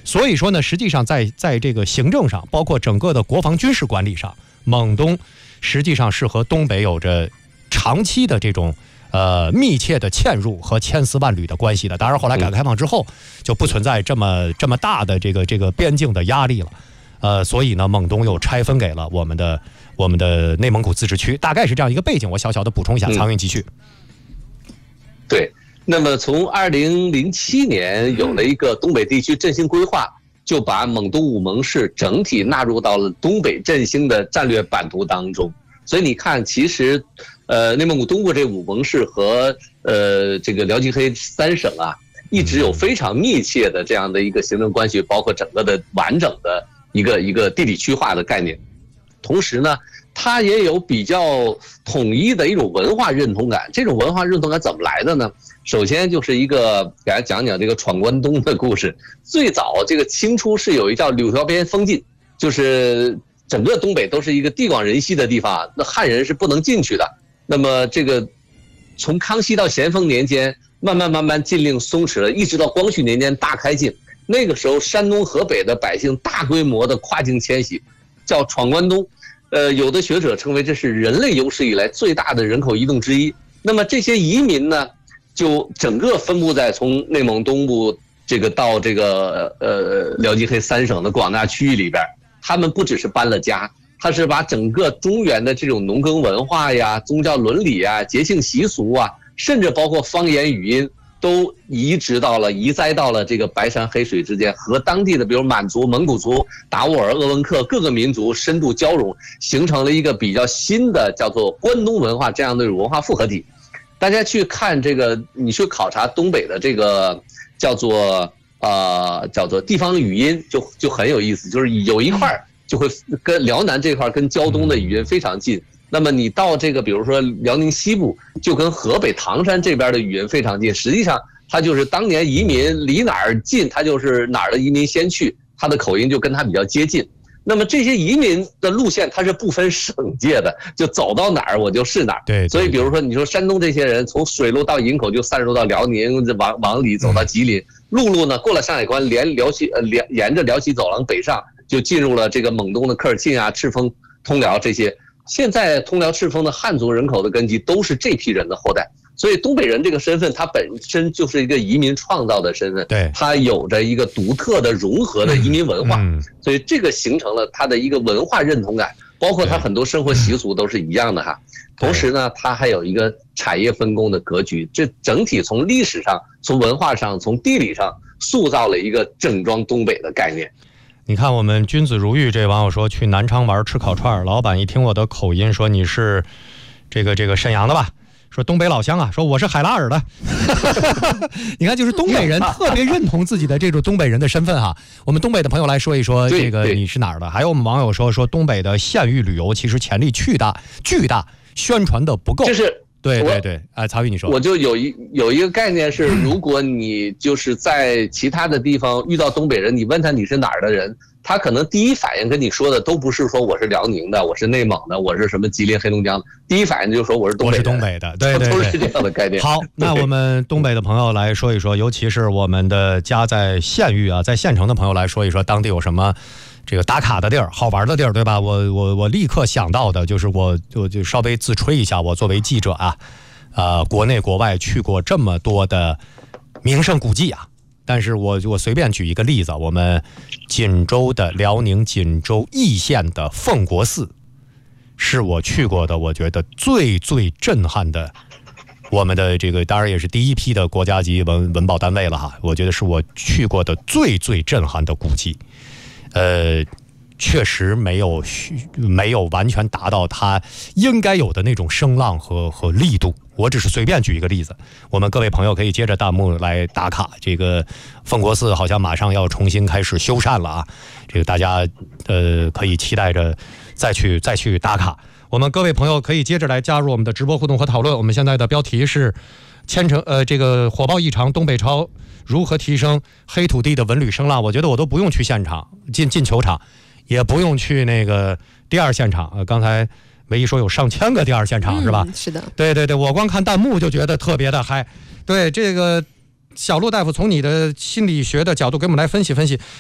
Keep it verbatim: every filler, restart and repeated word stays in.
所以说呢，实际上在在这个行政上，包括整个的国防军事管理上，蒙东实际上是和东北有着长期的这种呃密切的嵌入和千丝万缕的关系的。当然后来改革开放之后就不存在这么这么大的这个这个边境的压力了。呃，所以呢，蒙东又拆分给了我们的我们的内蒙古自治区，大概是这样一个背景。我小小的补充一下，苍云继续。 对，那么从二零零七年有了一个东北地区振兴规划，就把蒙东五盟市整体纳入到了东北振兴的战略版图当中。所以你看，其实，呃，内蒙古东部这五盟市和呃这个辽吉黑三省啊，一直有非常密切的这样的一个行政关系，包括整个的完整的一个一个地理区划的概念。同时呢，它也有比较统一的一种文化认同感。这种文化认同感怎么来的呢？首先就是一个给大家讲讲这个闯关东的故事。最早这个清初是有一叫柳条边封禁，就是整个东北都是一个地广人稀的地方，那汉人是不能进去的。那么这个从康熙到咸丰年间，慢慢慢慢禁令松弛了，一直到光绪年间大开禁。那个时候，山东、河北的百姓大规模的跨境迁徙，叫闯关东。呃，有的学者称为这是人类有史以来最大的人口移动之一。那么这些移民呢，就整个分布在从内蒙东部这个到这个呃辽吉黑三省的广大区域里边。他们不只是搬了家，他是把整个中原的这种农耕文化呀、宗教伦理啊、节庆习俗啊，甚至包括方言语音，都移植到了、移栽到了这个白山黑水之间，和当地的比如满族、蒙古族、达斡尔、鄂温克各个民族深度交融，形成了一个比较新的叫做关东文化这样的文化复合体。大家去看这个，你去考察东北的这个叫做呃叫做地方语音，就就很有意思，就是有一块就会跟辽南这块跟胶东的语音非常近。那么你到这个比如说辽宁西部，就跟河北唐山这边的语音非常近。实际上它就是当年移民离哪儿近，它就是哪儿的移民先去，它的口音就跟它比较接近。那么这些移民的路线它是不分省界的，就走到哪儿我就是哪儿。 对， 所以比如说你说山东这些人从水路到营口就散入到辽宁，往往里走到吉林，陆路呢过了山海关，连辽西呃连沿着辽西走廊北上，就进入了这个蒙东的科尔沁啊、赤峰、通辽这些。现在通辽赤峰的汉族人口的根基都是这批人的后代，所以东北人这个身份它本身就是一个移民创造的身份， 对， 它有着一个独特的融合的移民文化， 嗯嗯、 所以这个形成了它的一个文化认同感，包括它很多生活习俗都是一样的哈。同时呢，它还有一个产业分工的格局，这整体从历史上、从文化上、从地理上塑造了一个整装东北的概念。 你看我们君子如玉这网友说去南昌玩吃烤串，老板一听我的口音说你是这个这个沈阳的吧，说东北老乡啊，说我是海拉尔的你看就是东北人特别认同自己的这种东北人的身份哈。我们东北的朋友来说一说这个你是哪儿的，还有我们网友说说东北的县域旅游其实潜力巨大巨大，宣传的不够。 就是对对对，哎，曹宇你说， 我就有一有一个概念是，如果你就是在其他的地方遇到东北人，你问他你是哪儿的人，他可能第一反应跟你说的都不是说我是辽宁的，我是内蒙的，我是什么吉林、黑龙江的，第一反应就说我是东北人， 我是东北的，对对对， 都是这样的概念。 好，那我们东北的朋友来说一说，尤其是我们的家在县域啊，在县城的朋友来说一说，当地有什么这个打卡的地儿、好玩的地儿，对吧？我我我立刻想到的就是我我就稍微自吹一下，我作为记者啊，呃，国内国外去过这么多的名胜古迹啊，但是我我随便举一个例子，我们锦州的辽宁锦州义县的奉国寺，是我去过的，我觉得最最震撼的。我们的这个当然也是第一批的国家级文文保单位了哈，我觉得是我去过的最最震撼的古迹。呃，确实没有没有完全达到它应该有的那种声浪和和力度。我只是随便举一个例子，我们各位朋友可以接着弹幕来打卡。这个奉国寺好像马上要重新开始修缮了啊，这个大家呃可以期待着再去再去打卡。我们各位朋友可以接着来加入我们的直播互动和讨论。我们现在的标题是千城呃这个火爆异常，东北超如何提升黑土地的文旅声浪？我觉得我都不用去现场进进球场，也不用去那个第二现场。呃，刚才唯一说有上千个第二现场、嗯、是吧？ 是的， 对对对，我光看弹幕就觉得特别的嗨。对这个小陆大夫，从你的心理学的角度给我们来分析分析，